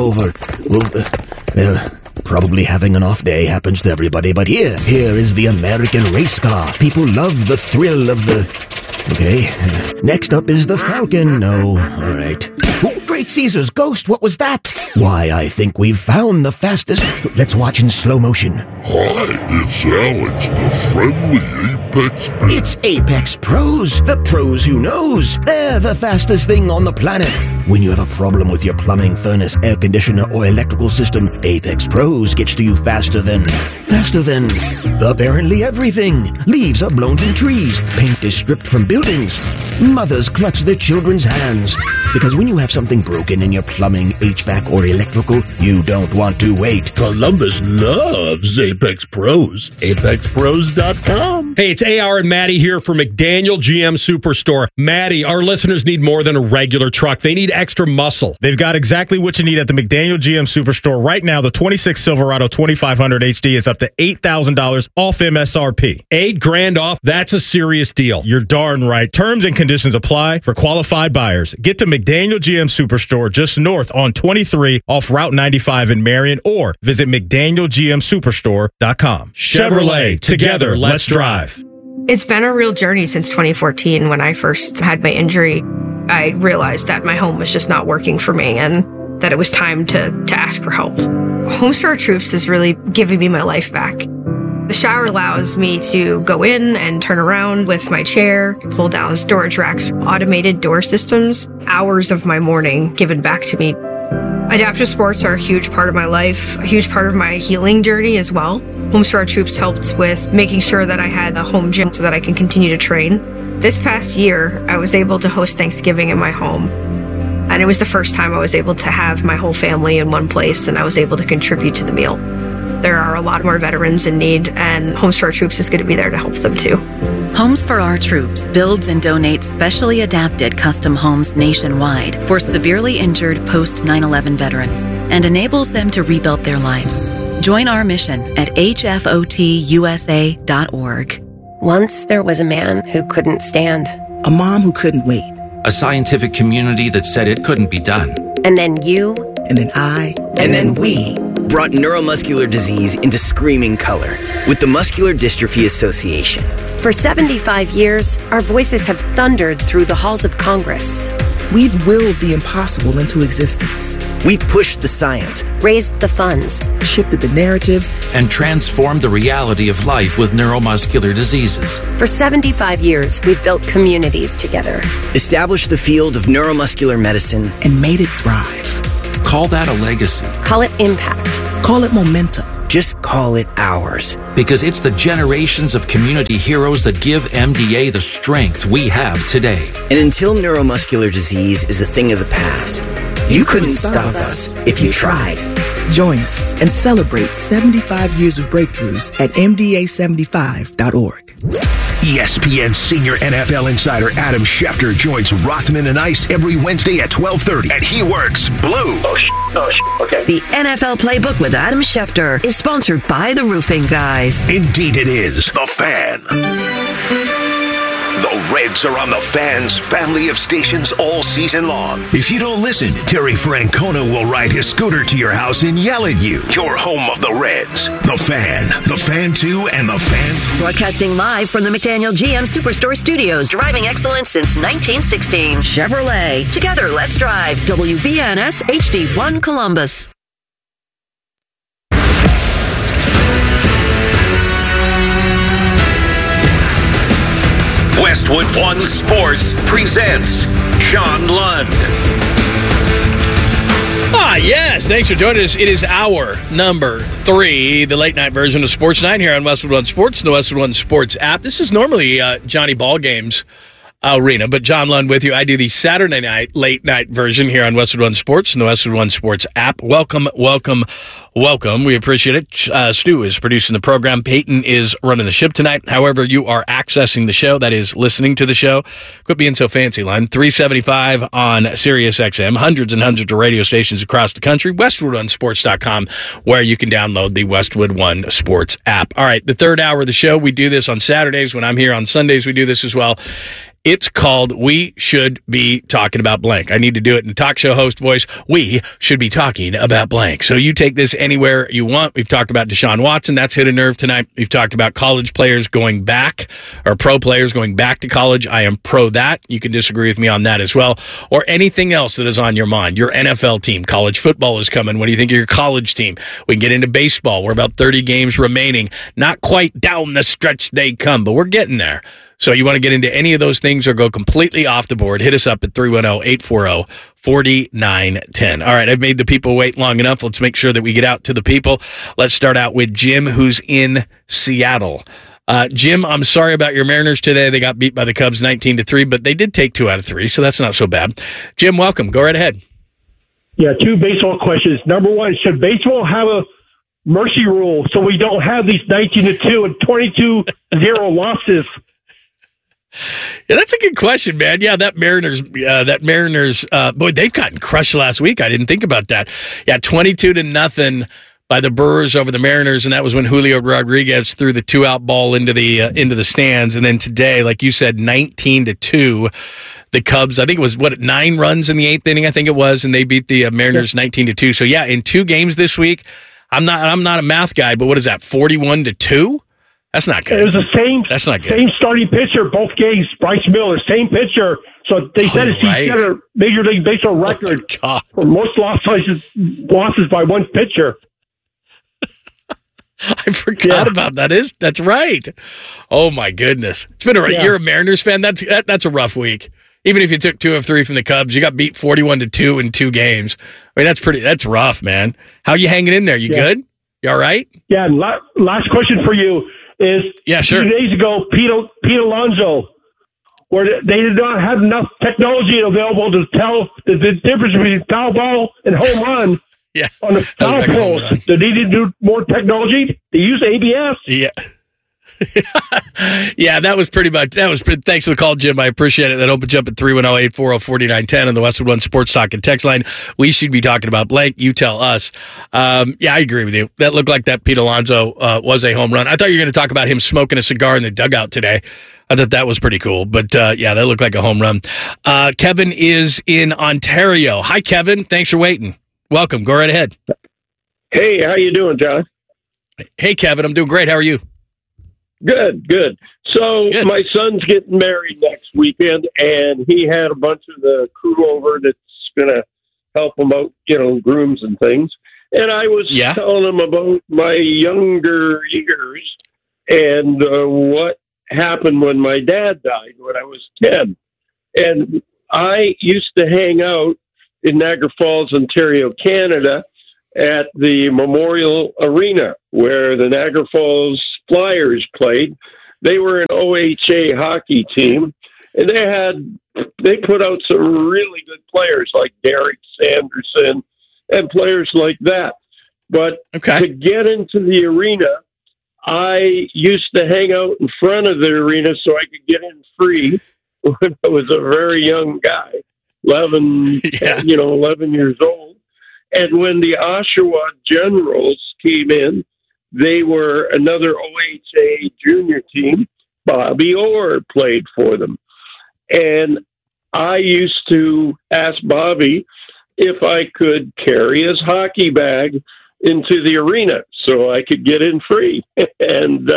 Speaker 19: probably having an off day happens to everybody, but here is the American race car. People love the thrill of the... Okay, next up is the Falcon. No, all right. Oh, Great Caesar's ghost, what was that? Why, I think we've found the fastest... Let's watch in slow motion.
Speaker 20: Hi, it's Alex, the friendly Apex Pro.
Speaker 19: It's Apex Pros, the pros who knows. They're the fastest thing on the planet. When you have a problem with your plumbing, furnace, air conditioner, or electrical system, Apex Pros gets to you faster than apparently everything. Leaves are blown from trees. Paint is stripped from buildings. Mothers clutch their children's hands. Because when you have something broken in your plumbing, HVAC, or electrical, you don't want to wait.
Speaker 20: Columbus loves Apex Pros. ApexPros.com.
Speaker 21: Hey, it's AR and Maddie here for McDaniel GM Superstore. Maddie, our listeners need more than a regular truck. They need extra muscle.
Speaker 22: They've got exactly what you need at the McDaniel GM Superstore. Right now, the 26 Silverado 2500 HD is up to $8,000 off MSRP.
Speaker 21: $8,000 off? That's a serious deal.
Speaker 22: You're darn right. Terms and conditions apply for qualified buyers. Get to McDaniel GM Superstore just north on 23 off Route 95 in Marion, or visit McDanielGMSuperstore.com.
Speaker 21: Chevrolet, together, let's drive.
Speaker 23: It's been a real journey since 2014. When I first had my injury, I realized that my home was just not working for me and that it was time to ask for help. Homes for Our Troops is really giving me my life back. The shower allows me to go in and turn around with my chair, pull down storage racks, automated door systems, hours of my morning given back to me. Adaptive sports are a huge part of my life, a huge part of my healing journey as well. Homes for Our Troops helped with making sure that I had a home gym so that I can continue to train. This past year, I was able to host Thanksgiving in my home. And it was the first time I was able to have my whole family in one place, and I was able to contribute to the meal. There are a lot more veterans in need, and Homes for Our Troops is going to be there to help them too.
Speaker 24: Homes for Our Troops builds and donates specially adapted custom homes nationwide for severely injured post 9/11 veterans and enables them to rebuild their lives. Join our mission at hfotusa.org.
Speaker 25: Once there was a man who couldn't stand.
Speaker 26: A mom who couldn't wait.
Speaker 27: A scientific community that said it couldn't be done.
Speaker 25: And then you.
Speaker 26: And then I.
Speaker 28: And then we brought neuromuscular disease into screaming color with the Muscular Dystrophy Association.
Speaker 25: For 75 years, our voices have thundered through the halls of Congress.
Speaker 26: We've willed the impossible into existence.
Speaker 28: We've pushed the science,
Speaker 25: raised the funds,
Speaker 26: shifted the narrative,
Speaker 27: and transformed the reality of life with neuromuscular diseases.
Speaker 25: For 75 years, we've built communities together.
Speaker 28: Established the field of neuromuscular medicine,
Speaker 26: and made it thrive.
Speaker 27: Call that a legacy.
Speaker 25: Call it impact.
Speaker 26: Call it momentum.
Speaker 28: Just call it ours.
Speaker 27: Because it's the generations of community heroes that give MDA the strength we have today.
Speaker 28: And until neuromuscular disease is a thing of the past, you couldn't stop us if you tried.
Speaker 26: Join us and celebrate 75 years of breakthroughs at MDA75.org.
Speaker 1: ESPN senior NFL insider Adam Schefter joins Rothman and Ice every Wednesday at 12:30, and he works blue.
Speaker 9: Okay. The NFL Playbook with Adam Schefter is sponsored by the Roofing Guys.
Speaker 1: Indeed it is. The Fan. The Reds are on the Fan's family of stations all season long. If you don't listen, Terry Francona will ride his scooter to your house and yell at you. You're home of the Reds. The Fan, The Fan 2, and The Fan 3.
Speaker 9: Broadcasting live from the McDaniel GM Superstore Studios. Driving excellence since 1916. Chevrolet. Together, let's drive. WBNS HD1 Columbus.
Speaker 4: Westwood One Sports presents John Lund.
Speaker 2: Yes. Thanks for joining us. It is hour number 3, the late night version of Sports Night here on Westwood One Sports, the Westwood One Sports app. This is normally Johnny Ballgame's arena, but John Lund with you. I do the Saturday night, late night version here on Westwood One Sports and the Westwood One Sports app. Welcome. We appreciate it. Stu is producing the program. Peyton is running the ship tonight. However, you are accessing the show, that is listening to the show. Quit being so fancy, Lund. 375 on Sirius XM, hundreds and hundreds of radio stations across the country. WestwoodOneSports.com, where you can download the Westwood One Sports app. All right, the third hour of the show, we do this on Saturdays. When I'm here on Sundays, we do this as well. It's called We Should Be Talking About Blank. I need to do it in talk show host voice. We should be talking about blank. So you take this anywhere you want. We've talked about Deshaun Watson. That's hit a nerve tonight. We've talked about college players going back, or pro players going back to college. I am pro that. You can disagree with me on that as well. Or anything else that is on your mind. Your NFL team. College football is coming. What do you think of your college team? We can get into baseball. We're about 30 games remaining. Not quite down the stretch they come, but we're getting there. So you want to get into any of those things or go completely off the board, hit us up at 310-840-4910. All right, I've made the people wait long enough. Let's make sure that we get out to the people. Let's start out with Jim, who's in Seattle. Jim, I'm sorry about your Mariners today. They got beat by the Cubs 19-3, but they did take 2 out of 3, so that's not so bad. Jim, welcome. Go right ahead.
Speaker 3: Yeah, 2 baseball questions. Number 1, should baseball have a mercy rule so we don't have these 19-2 and 22-0 losses?
Speaker 2: Yeah, that's a good question, man. Yeah, that Mariners, boy, they've gotten crushed last week. I didn't think about that. Yeah, 22-0 by the Brewers over the Mariners, and that was when Julio Rodriguez threw the 2-out ball into the stands. And then today, like you said, 19-2. The Cubs, I think it was 9 runs in the 8th inning, I think it was, and they beat the Mariners 19-2. So yeah, in 2 games this week, I'm not a math guy, but what is that? 41-2. That's not good.
Speaker 3: It was the same.
Speaker 2: That's not good.
Speaker 3: Same starting pitcher, both games. Bryce Miller, same pitcher. So they said he set a Major League Baseball record for most losses by one pitcher.
Speaker 2: I forgot about that. That's right. Oh my goodness! It's been You're a Mariners fan. That's a rough week. Even if you took 2 of 3 from the Cubs, you got beat 41-2 in 2 games. I mean, that's rough, man. How you hanging in there? You good? You all right?
Speaker 3: Yeah. And last question for you. Is 2 days ago, Pete Alonso, where they did not have enough technology available to tell the difference between foul ball and home run on the foul post. Did they need to do more technology? They use ABS.
Speaker 2: Yeah. Yeah, that was pretty much. Thanks for the call, Jim. I appreciate it. That opens you up at 310-840-4910 on the Westwood One Sports Talk and text line. We should be talking about blank. You tell us. Yeah, I agree with you. That looked like that Pete Alonso was a home run. I thought you were going to talk about him smoking a cigar in the dugout today. I thought that was pretty cool. But yeah, that looked like a home run. Kevin is in Ontario. Hi, Kevin. Thanks for waiting. Welcome. Go right ahead.
Speaker 5: Hey, how you doing, John?
Speaker 2: Hey, Kevin. I'm doing great. How are you?
Speaker 5: Good. So my son's getting married next weekend, and he had a bunch of the crew over that's going to help him out, grooms and things. And I was telling him about my younger years and what happened when my dad died when I was 10. And I used to hang out in Niagara Falls, Ontario, Canada, at the Memorial Arena where the Niagara Falls Flyers played. They were an OHA hockey team, and they put out some really good players like Derek Sanderson and players like that. But to get into the arena, I used to hang out in front of the arena so I could get in free when I was a very young guy, 11 years old. And when the Oshawa Generals came in, they were another OHA junior team. Bobby Orr played for them. And I used to ask Bobby if I could carry his hockey bag into the arena so I could get in free. And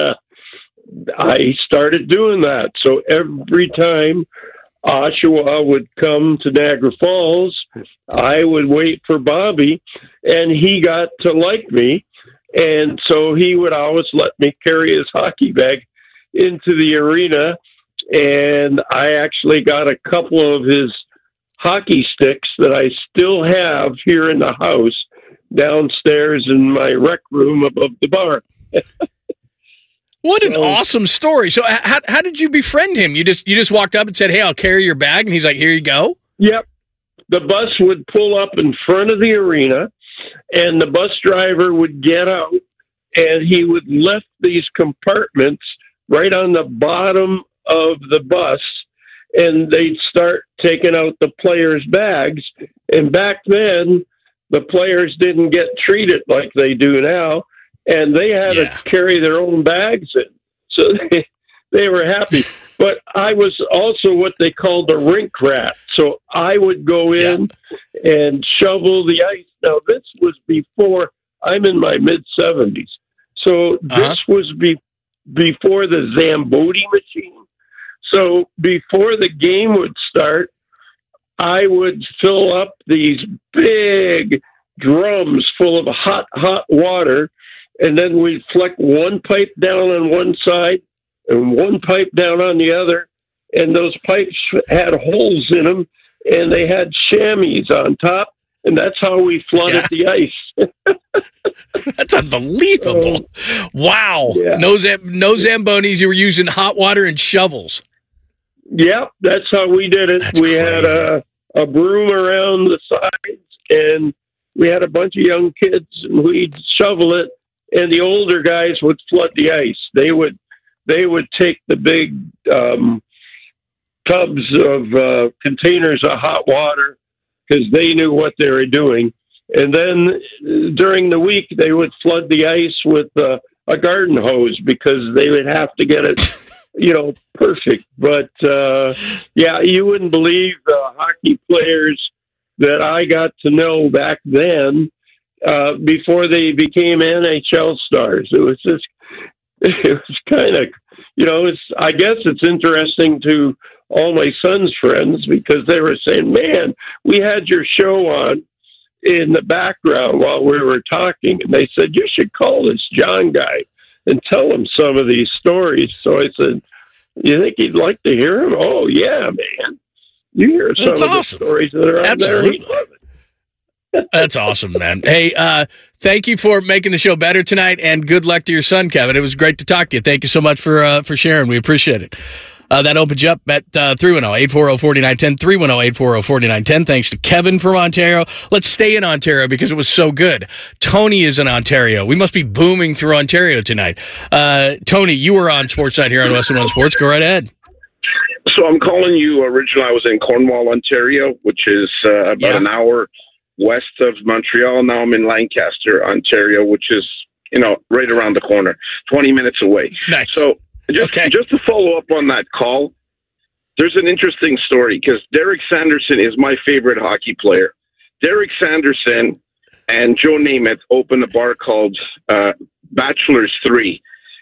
Speaker 5: I started doing that. So every time Oshawa would come to Niagara Falls, I would wait for Bobby, and he got to like me. And so he would always let me carry his hockey bag into the arena. And I actually got a couple of his hockey sticks that I still have here in the house downstairs in my rec room above the bar.
Speaker 2: What an awesome story. So how did you befriend him? You just walked up and said, "Hey, I'll carry your bag," and he's like, "Here you go."
Speaker 5: Yep. The bus would pull up in front of the arena, and the bus driver would get out, and he would lift these compartments right on the bottom of the bus, and they'd start taking out the players' bags. And back then, the players didn't get treated like they do now, and they had to carry their own bags in. So they were happy. But I was also what they called a rink rat. So I would go in and shovel the ice. Now, this was before, I'm in my mid-70s. So this was before the Zamboni machine. So before the game would start, I would fill up these big drums full of hot water, and then we'd flick one pipe down on one side and one pipe down on the other, and those pipes had holes in them, and they had chamois on top, and that's how we flooded the ice.
Speaker 2: That's unbelievable. Wow. Yeah. No Zambonis. You were using hot water and shovels.
Speaker 5: Yep, that's how we did it. We had a broom around the sides, and we had a bunch of young kids, and we'd shovel it, and the older guys would flood the ice. They would take the big tubs of containers of hot water because they knew what they were doing. And then during the week, they would flood the ice with a garden hose because they would have to get it, perfect. But, you wouldn't believe the hockey players that I got to know back then before they became NHL stars. It was kind of, I guess it's interesting to all my son's friends because they were saying, "Man, we had your show on in the background while we were talking." And they said, "You should call this John guy and tell him some of these stories." So I said, "You think he'd like to hear them?" "Oh, yeah, man. You hear some of the stories that are out there."
Speaker 2: That's awesome, man. Hey, thank you for making the show better tonight, and good luck to your son, Kevin. It was great to talk to you. Thank you so much for sharing. We appreciate it. That opens you up at 310-840-4910, 310-840-4910. Thanks to Kevin from Ontario. Let's stay in Ontario because it was so good. Tony is in Ontario. We must be booming through Ontario tonight. Tony, you were on Sportsnight here on Westwood One Sports. Go right ahead.
Speaker 6: So I'm calling you. Originally, I was in Cornwall, Ontario, which is about an hour west of Montreal. Now I'm in Lancaster, Ontario, which is, right around the corner, 20 minutes away.
Speaker 2: Nice.
Speaker 6: So just to follow up on that call, there's an interesting story because Derek Sanderson is my favorite hockey player. Derek Sanderson and Joe Namath opened a bar called Bachelor's 3.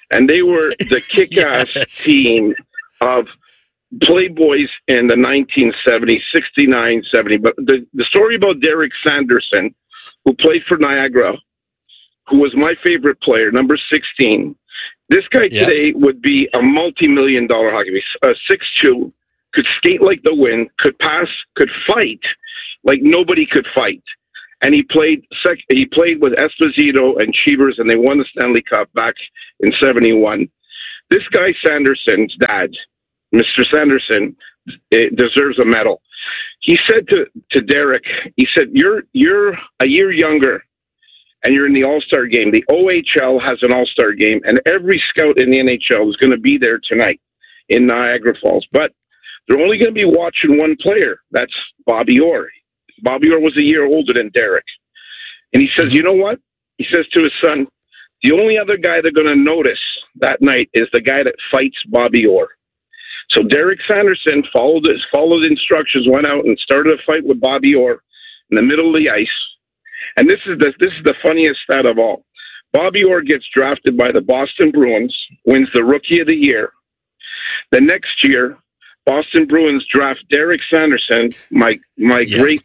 Speaker 6: and they were the kick-ass team of Playboys in the 1970s, 69, 70. But the story about Derek Sanderson, who played for Niagara, who was my favorite player, number 16. This guy today would be a multi-million-dollar hockey player, 6'2", could skate like the wind, could pass, could fight like nobody could fight. And he played with Esposito and Cheevers, and they won the Stanley Cup back in 71. This guy Sanderson's dad, Mr. Sanderson, deserves a medal. He said to Derek, he said, you're a year younger and you're in the All-Star game. The OHL has an All-Star game, and every scout in the NHL is going to be there tonight in Niagara Falls. But they're only going to be watching one player. That's Bobby Orr. Bobby Orr was a year older than Derek. And he says, you know what? He says to his son, the only other guy they're going to notice that night is the guy that fights Bobby Orr. So Derek Sanderson followed instructions, went out and started a fight with Bobby Orr in the middle of the ice. And this is the funniest stat of all. Bobby Orr gets drafted by the Boston Bruins, wins the Rookie of the Year. The next year, Boston Bruins draft Derek Sanderson, my great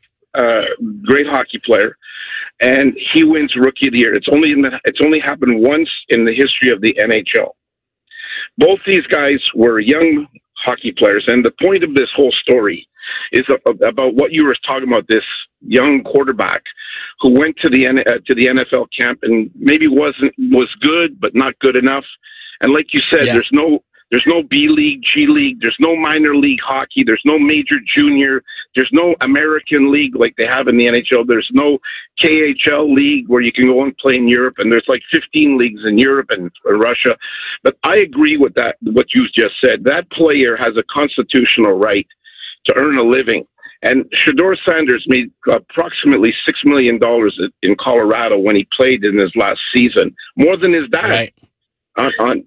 Speaker 6: hockey player, and he wins Rookie of the Year. It's only happened once in the history of the NHL. Both these guys were young hockey players, and the point of this whole story is about what you were talking about. This young quarterback who went to the NFL camp and maybe was good but not good enough. And like you said, there's no B League, G League, there's no minor league hockey, there's no major junior, there's no American league like they have in the NHL, there's no KHL league where you can go and play in Europe, and there's like 15 leagues in Europe and Russia. But I agree with that, what you just said. That player has a constitutional right to earn a living. And Shedeur Sanders made approximately $6 million in Colorado when he played in his last season, more than his dad. Right. On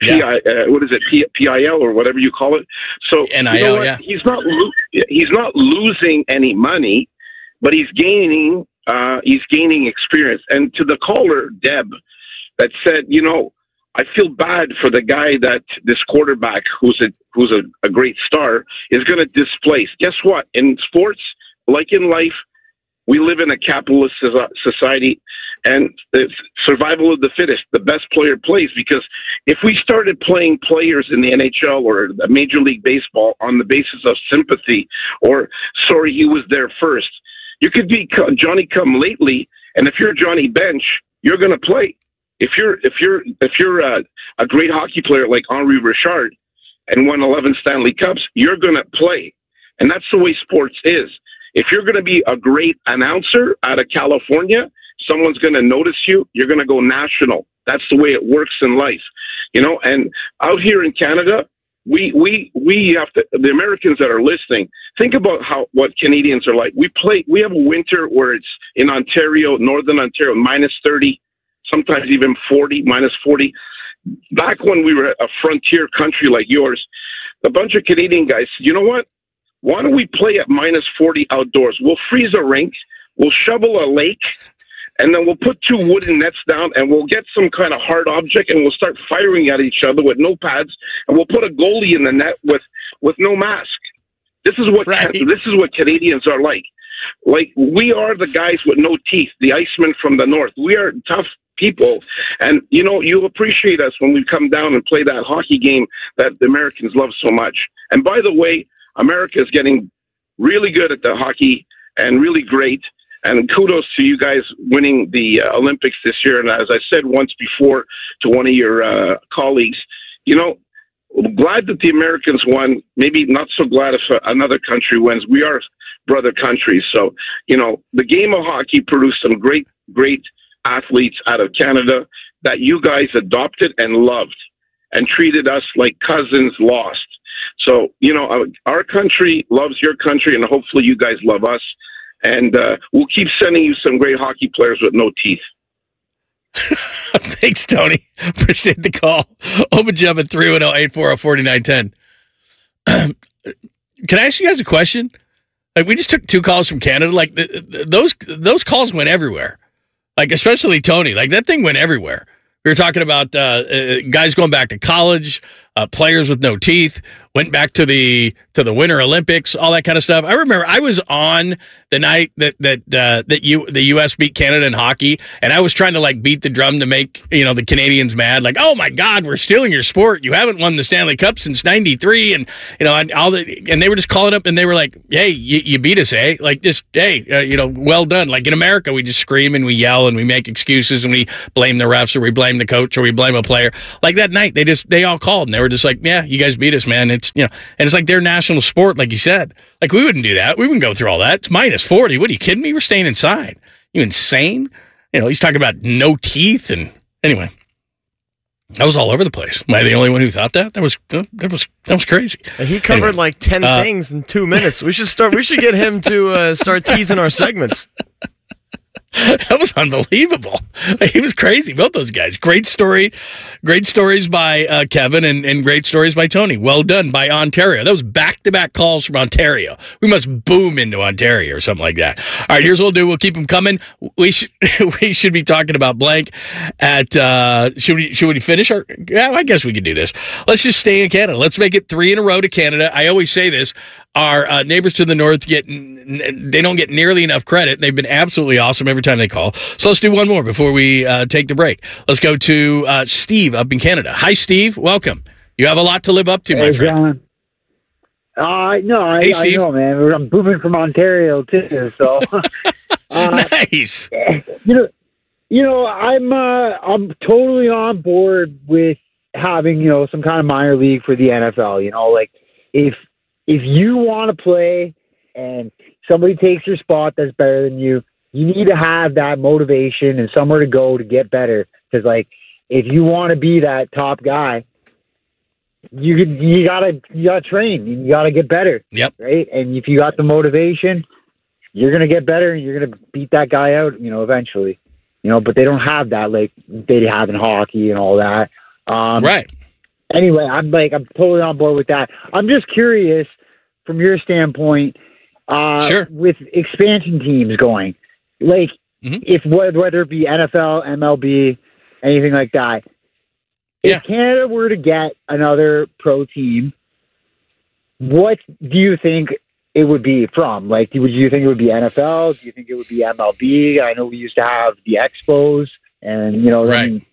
Speaker 6: PIL or whatever you call it. So NIL, you know he's not losing any money, but he's gaining experience. And to the caller, Deb, that said, I feel bad for the guy that this quarterback who's a great star is going to displace. Guess what? In sports, like in life, we live in a capitalist society, and it's survival of the fittest. The best player plays, because if we started playing players in the NHL or Major League Baseball on the basis of sympathy or, sorry, he was there first, you could be Johnny come lately, and if you're Johnny Bench, you're going to play. If you're a great hockey player like Henri Richard and won 11 Stanley Cups, you're going to play. And that's the way sports is. If you're going to be a great announcer out of California, someone's going to notice you. You're going to go national. That's the way it works in life, And out here in Canada, we have to. The Americans that are listening, think about what Canadians are like. We have a winter where it's in Ontario, Northern Ontario, -30, sometimes even 40, -40. Back when we were a frontier country like yours, a bunch of Canadian guys said, you know what? Why don't we play at -40 outdoors? We'll freeze a rink, we'll shovel a lake, and then we'll put 2 wooden nets down, and we'll get some kind of hard object, and we'll start firing at each other with no pads, and we'll put a goalie in the net with no mask. This is what Canadians are like. Like, we are the guys with no teeth, the Icemen from the north. We are tough people, and you appreciate us when we come down and play that hockey game that the Americans love so much. And by the way, America is getting really good at the hockey and really great. And kudos to you guys winning the Olympics this year. And as I said once before to one of your colleagues, glad that the Americans won. Maybe not so glad if another country wins. We are brother countries. So, the game of hockey produced some great, great athletes out of Canada that you guys adopted and loved and treated us like cousins lost. So, our country loves your country, and hopefully you guys love us. And we'll keep sending you some great hockey players with no teeth.
Speaker 2: Thanks, Tony. Appreciate the call. Open Jeff at 310-840-4910. Can I ask you guys a question? Like, we just took 2 calls from Canada. Like, those calls went everywhere. Like, especially Tony. Like, that thing went everywhere. We were talking about guys going back to college, players with no teeth, went back to the Winter Olympics, all that kind of stuff. I remember I was on the night that the U.S. beat Canada in hockey, and I was trying to like beat the drum to make the Canadians mad. Like, oh my God, we're stealing your sport. You haven't won the Stanley Cup since '93, and and they were just calling up and they were like, hey, you beat us, eh? Like just well done. Like in America, we just scream and we yell and we make excuses and we blame the refs or we blame the coach or we blame a player. Like that night, they all called and they were just like, yeah, you guys beat us, man. It's and it's like their national sport, like you said. Like we wouldn't do that. We wouldn't go through all that. It's minus 40. What are you kidding me? We're staying inside. You insane? He's talking about no teeth and anyway. That was all over the place. Am I the only one who thought that? That was crazy.
Speaker 7: He covered like 10 things in 2 minutes. We should get him to start teasing our segments.
Speaker 2: That was unbelievable. He was crazy. Both those guys. Great stories by Kevin and great stories by Tony. Well done by Ontario. That was back-to-back calls from Ontario. We must boom into Ontario or something like that. All right, here's what we'll do. We'll keep them coming. We should be talking about blank at should we finish our I guess we could do this. Let's just stay in Canada. Let's make it 3 in a row to Canada. I always say this. Our neighbors to the north they don't get nearly enough credit. They've been absolutely awesome every time they call. So let's do one more before we take the break. Let's go to Steve up in Canada. Hi, Steve. Welcome. You have a lot to live up to, my friend.
Speaker 8: John. No, I know, man. I'm booming from Ontario too. So
Speaker 2: nice.
Speaker 8: I'm totally on board with having some kind of minor league for the NFL. Like if you want to play and somebody takes your spot that's better than you, you need to have that motivation and somewhere to go to get better. Because, like, if you want to be that top guy, you gotta train. You gotta get better.
Speaker 2: Yep.
Speaker 8: Right. And if you got the motivation, you're gonna get better and you're gonna beat that guy out. Eventually. But they don't have that like they have in hockey and all that.
Speaker 2: Right.
Speaker 8: Anyway, I'm totally on board with that. I'm just curious from your standpoint,
Speaker 2: sure.
Speaker 8: With expansion teams going, like if whether it be NFL, MLB, anything like that.
Speaker 2: Yeah.
Speaker 8: If Canada were to get another pro team, what do you think it would be from? Like, would you think it would be NFL? Do you think it would be MLB? I know we used to have the Expos, and
Speaker 2: right.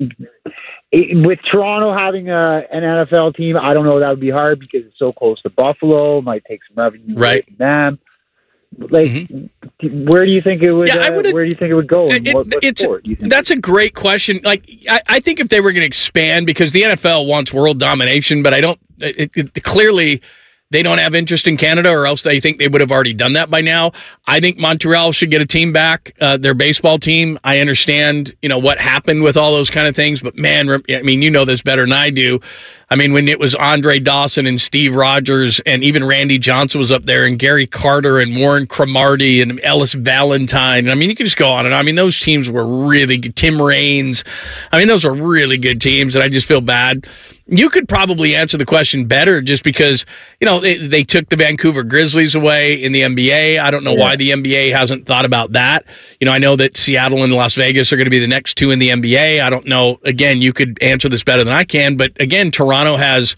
Speaker 8: With Toronto having an NFL team, I don't know. That would be hard because it's so close to Buffalo. It might take some revenue away from them. Like, where do you think it would? Where do you think it would go?
Speaker 2: That's a great question. Like, I think if they were going to expand, because the NFL wants world domination, but I don't. Clearly, they don't have interest in Canada, or else they think they would have already done that by now. I think Montreal should get a team back, their baseball team. I understand, what happened with all those kind of things, but man, this better than I do. I mean, when it was Andre Dawson and Steve Rogers and even Randy Johnson was up there and Gary Carter and Warren Cromartie and Ellis Valentine. And you can just go on and on. Those teams were really good. Tim Raines. Those were really good teams, and I just feel bad. You could probably answer the question better just because, they took the Vancouver Grizzlies away in the NBA. I don't know why the NBA hasn't thought about that. I know that Seattle and Las Vegas are going to be the next two in the NBA. I don't know. Again, you could answer this better than I can. But again, Toronto has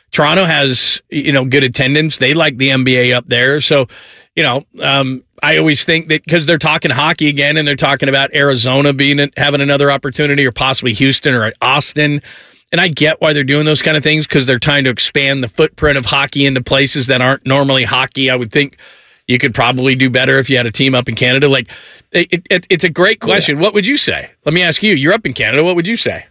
Speaker 2: good attendance. They like the NBA up there. So, I always think that because they're talking hockey again and they're talking about Arizona having another opportunity, or possibly Houston or Austin. And I get why they're doing those kind of things, because they're trying to expand the footprint of hockey into places that aren't normally hockey. I would think you could probably do better if you had a team up in Canada. Like, it's a great question. Yeah. What would you say? Let me ask you. You're up in Canada. What would you say?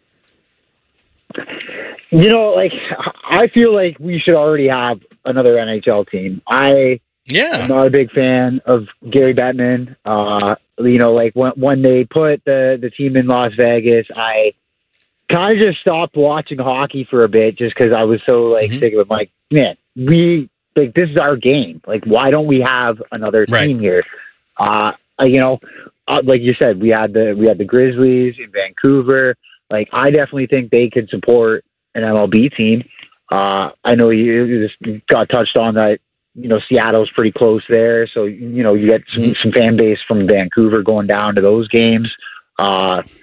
Speaker 8: I feel like we should already have another NHL team. I'm not a big fan of Gary Bettman. When they put the team in Las Vegas, I kind of just stopped watching hockey for a bit just because I was so sick of it. Like, man, this is our game. Like, why don't we have another team here? Like you said, we had the Grizzlies in Vancouver. Like, I definitely think they could support an MLB team. I know you just got touched on that. Seattle's pretty close there, so you get some fan base from Vancouver going down to those games.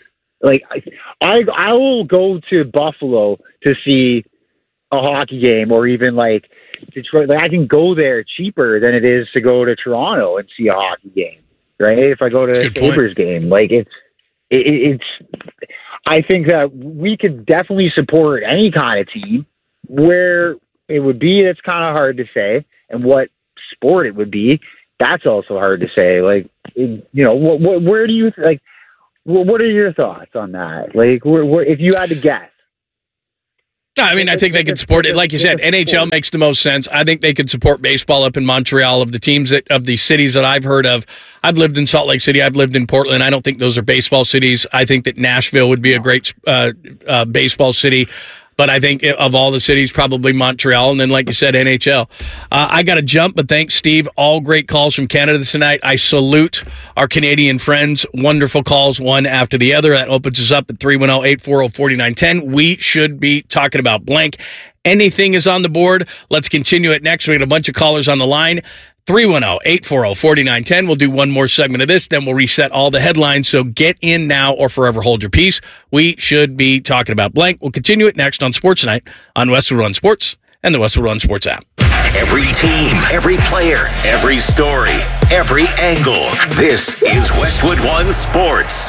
Speaker 8: Like, I will go to Buffalo to see a hockey game, or even like Detroit. Like, I can go there cheaper than it is to go to Toronto and see a hockey game, right? If I go to a Sabres game, like it's. I think that we could definitely support any kind of team. Where it would be, it's kind of hard to say, and what sport it would be, that's also hard to say. Like, where do you like? What are your thoughts on that? Like, if you had to guess.
Speaker 2: I mean, I think they could support it. Like you said, NHL makes the most sense. I think they could support baseball up in Montreal. Of the teams of the cities that I've heard of, I've lived in Salt Lake City. I've lived in Portland. I don't think those are baseball cities. I think that Nashville would be a great baseball city. But I think of all the cities, probably Montreal. And then, like you said, NHL. I got to jump, but thanks, Steve. All great calls from Canada tonight. I salute our Canadian friends. Wonderful calls, one after the other. That opens us up at 310-840-4910. We should be talking about blank. Anything is on the board. Let's continue it next. We got a bunch of callers on the line. 310-840-4910. We'll do one more segment of this, then we'll reset all the headlines. So get in now or forever hold your peace. We should be talking about blank. We'll continue it next on Sports Night on Westwood One Sports and the Westwood One Sports app.
Speaker 4: Every team, every player, every story, every angle. This is Westwood One Sports.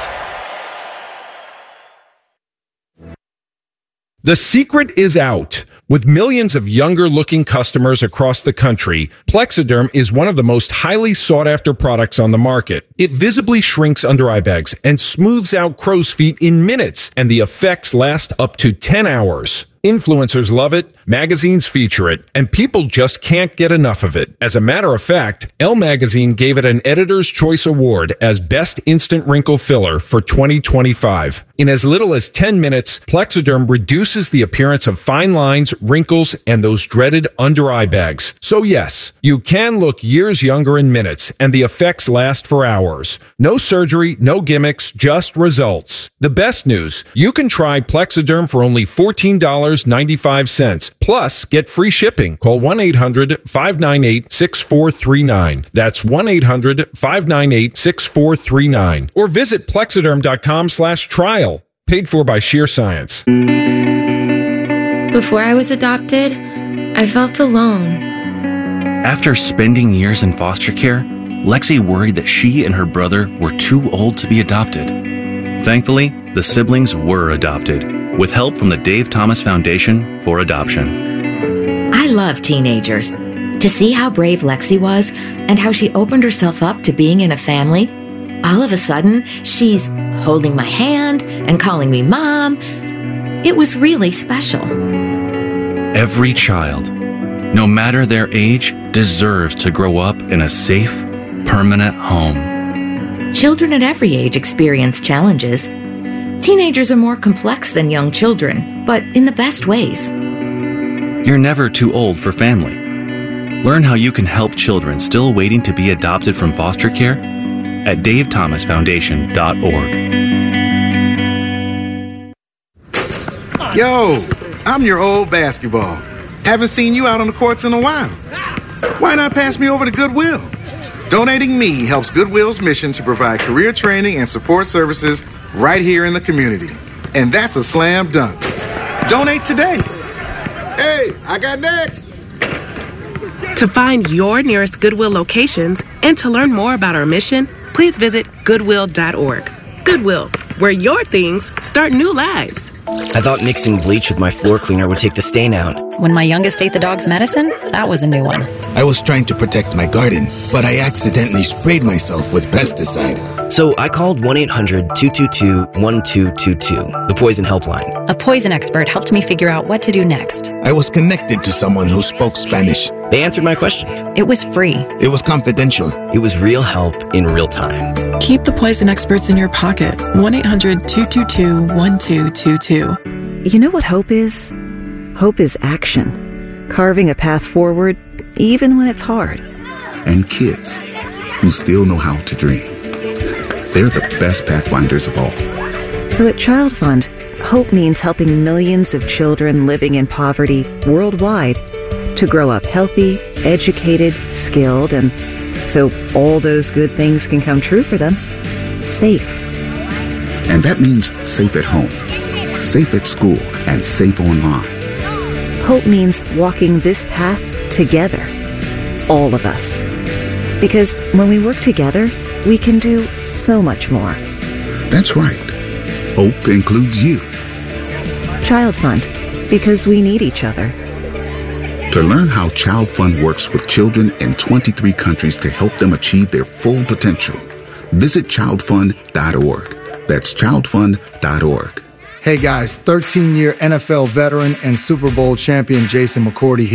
Speaker 10: The secret is out. With millions of younger-looking customers across the country, Plexiderm is one of the most highly sought-after products on the market. It visibly shrinks under-eye bags and smooths out crow's feet in minutes, and the effects last up to 10 hours. Influencers love it, magazines feature it, and people just can't get enough of it. As a matter of fact, Elle Magazine gave it an Editor's Choice Award as Best Instant Wrinkle Filler for 2025. In as little as 10 minutes, Plexiderm reduces the appearance of fine lines, wrinkles, and those dreaded under-eye bags. So yes, you can look years younger in minutes, and the effects last for hours. No surgery, no gimmicks, just results. The best news, you can try Plexiderm for only $14.95. Plus, get free shipping. Call 1-800-598-6439. That's 1-800-598-6439. Or visit Plexiderm.com/trial. Paid for by Sheer Science.
Speaker 11: Before I was adopted, I felt alone.
Speaker 12: After spending years in foster care, Lexi worried that she and her brother were too old to be adopted. Thankfully, the siblings were adopted, with help from the Dave Thomas Foundation for Adoption.
Speaker 13: I love teenagers. To see how brave Lexi was and how she opened herself up to being in a family, all of a sudden, she's holding my hand and calling me Mom. It was really special.
Speaker 12: Every child, no matter their age, deserves to grow up in a safe, permanent home.
Speaker 13: Children at every age experience challenges. Teenagers are more complex than young children, but in the best ways.
Speaker 12: You're never too old for family. Learn how you can help children still waiting to be adopted from foster care at davethomasfoundation.org.
Speaker 14: Yo, I'm your old basketball. Haven't seen you out on the courts in a while. Why not pass me over to Goodwill? Donating me helps Goodwill's mission to provide career training and support services right here in the community. And that's a slam dunk. Donate today. Hey, I got next.
Speaker 15: To find your nearest Goodwill locations and to learn more about our mission, please visit Goodwill.org. Goodwill, where your things start new lives.
Speaker 28: I thought mixing bleach with my floor cleaner would take the stain out.
Speaker 16: When my youngest ate the dog's medicine, that was a new one.
Speaker 17: I was trying to protect my garden, but I accidentally sprayed myself with pesticide.
Speaker 28: So I called 1-800-222-1222, the poison helpline.
Speaker 16: A poison expert helped me figure out what to do next.
Speaker 17: I was connected to someone who spoke Spanish.
Speaker 28: They answered my questions.
Speaker 16: It was free.
Speaker 17: It was confidential.
Speaker 28: It was real help in real time.
Speaker 29: Keep the poison experts in your pocket. 1-800-222-1222.
Speaker 30: You know what hope is? Hope is action. Carving a path forward, even when it's hard.
Speaker 31: And kids who still know how to dream. They're the best pathfinders of all.
Speaker 30: So at Child Fund, hope means helping millions of children living in poverty worldwide to grow up healthy, educated, skilled, and so all those good things can come true for them, safe.
Speaker 31: And that means safe at home, safe at school, and safe online.
Speaker 30: Hope means walking this path together, all of us. Because when we work together, we can do so much more.
Speaker 31: That's right. Hope includes you.
Speaker 30: Child Fund, because we need each other.
Speaker 31: To learn how Child Fund works with children in 23 countries to help them achieve their full potential, visit childfund.org. That's childfund.org.
Speaker 1: Hey guys, 13-year NFL veteran and Super Bowl champion Jason McCourty here.